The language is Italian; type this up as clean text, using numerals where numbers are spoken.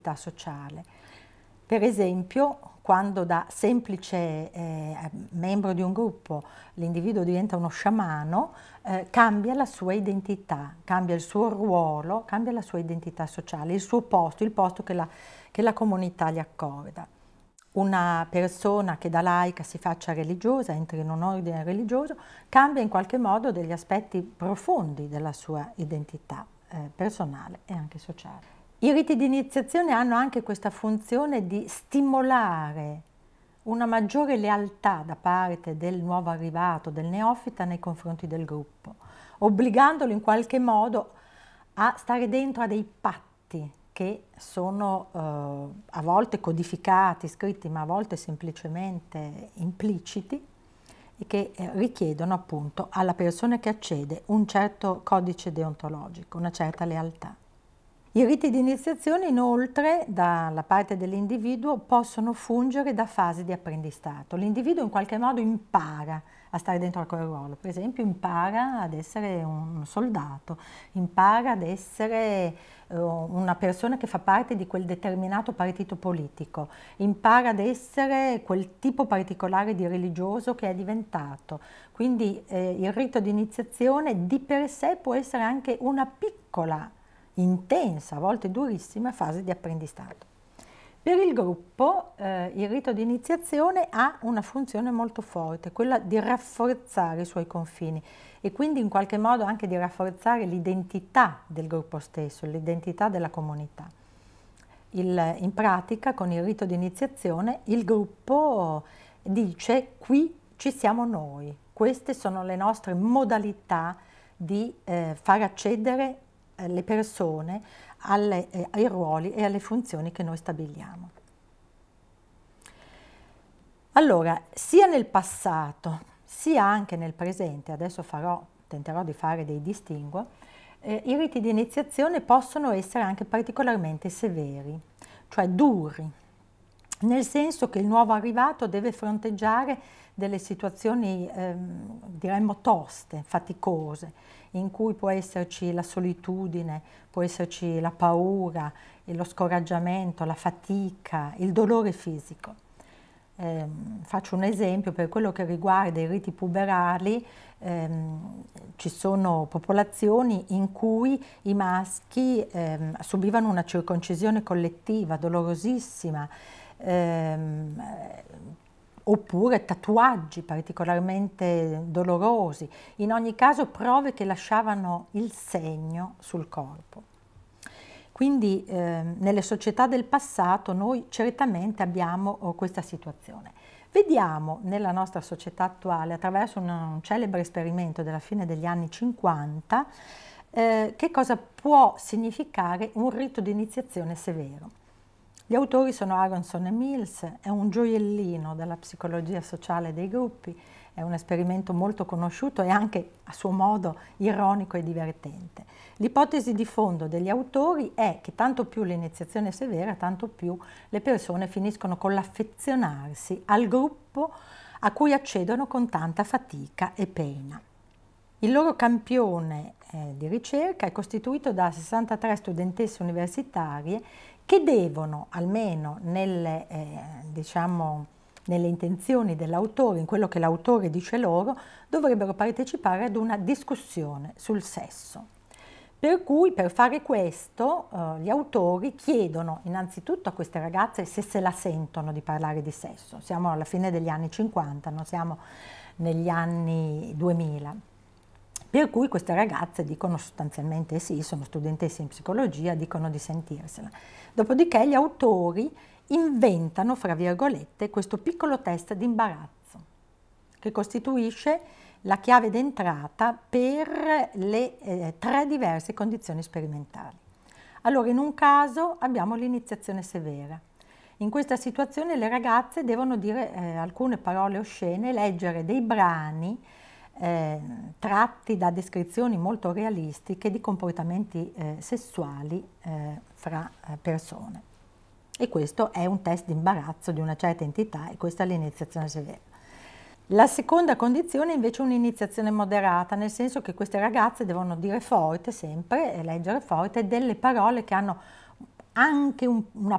sociale. Per esempio, quando da semplice membro di un gruppo l'individuo diventa uno sciamano, cambia la sua identità, cambia il suo ruolo, cambia la sua identità sociale, il suo posto, il posto che la comunità gli accorda. Una persona che da laica si faccia religiosa, entri in un ordine religioso, cambia in qualche modo degli aspetti profondi della sua identità personale e anche sociale. I riti di iniziazione hanno anche questa funzione di stimolare una maggiore lealtà da parte del nuovo arrivato, del neofita, nei confronti del gruppo, obbligandolo in qualche modo a stare dentro a dei patti che sono a volte codificati, scritti, ma a volte semplicemente impliciti, e che richiedono appunto alla persona che accede un certo codice deontologico, una certa lealtà. I riti di iniziazione, inoltre, dalla parte dell'individuo, possono fungere da fasi di apprendistato. L'individuo in qualche modo impara a stare dentro a quel ruolo, per esempio impara ad essere un soldato, impara ad essere una persona che fa parte di quel determinato partito politico, impara ad essere quel tipo particolare di religioso che è diventato. Quindi il rito di iniziazione di per sé può essere anche una piccola, intensa, a volte durissima fase di apprendistato. Per il gruppo il rito di iniziazione ha una funzione molto forte, quella di rafforzare i suoi confini e quindi in qualche modo anche di rafforzare l'identità del gruppo stesso, l'identità della comunità. In pratica, con il rito di iniziazione, il gruppo dice: qui ci siamo noi, queste sono le nostre modalità di far accedere le persone ai ruoli e alle funzioni che noi stabiliamo. Allora, sia nel passato sia anche nel presente, adesso tenterò di fare dei distinguo, i riti di iniziazione possono essere anche particolarmente severi, cioè duri, nel senso che il nuovo arrivato deve fronteggiare delle situazioni, diremmo, toste, faticose, in cui può esserci la solitudine, può esserci la paura, lo scoraggiamento, la fatica, il dolore fisico. Faccio un esempio: per quello che riguarda i riti puberali, ci sono popolazioni in cui i maschi subivano una circoncisione collettiva dolorosissima, oppure tatuaggi particolarmente dolorosi, in ogni caso prove che lasciavano il segno sul corpo. Quindi nelle società del passato noi certamente abbiamo questa situazione. Vediamo nella nostra società attuale, attraverso un celebre esperimento della fine degli anni 50, che cosa può significare un rito di iniziazione severo. Gli autori sono Aronson e Mills, è un gioiellino della psicologia sociale dei gruppi, è un esperimento molto conosciuto e anche a suo modo ironico e divertente. L'ipotesi di fondo degli autori è che tanto più l'iniziazione è severa, tanto più le persone finiscono con l'affezionarsi al gruppo a cui accedono con tanta fatica e pena. Il loro campione di ricerca è costituito da 63 studentesse universitarie che devono, almeno nelle intenzioni dell'autore, in quello che l'autore dice loro, dovrebbero partecipare ad una discussione sul sesso. Per cui, per fare questo, gli autori chiedono innanzitutto a queste ragazze se la sentono di parlare di sesso. Siamo alla fine degli anni 50, non siamo negli anni 2000. Per cui queste ragazze dicono sostanzialmente sì, sono studentesse in psicologia, dicono di sentirsela. Dopodiché gli autori inventano, fra virgolette, questo piccolo test di imbarazzo, che costituisce la chiave d'entrata per le 3 diverse condizioni sperimentali. Allora, in un caso abbiamo l'iniziazione severa. In questa situazione le ragazze devono dire alcune parole oscene, leggere dei brani tratti da descrizioni molto realistiche di comportamenti sessuali fra persone. E questo è un test di imbarazzo di una certa entità e questa è l'iniziazione severa. La seconda condizione è invece un'iniziazione moderata, nel senso che queste ragazze devono dire forte sempre, e leggere forte, delle parole che hanno anche una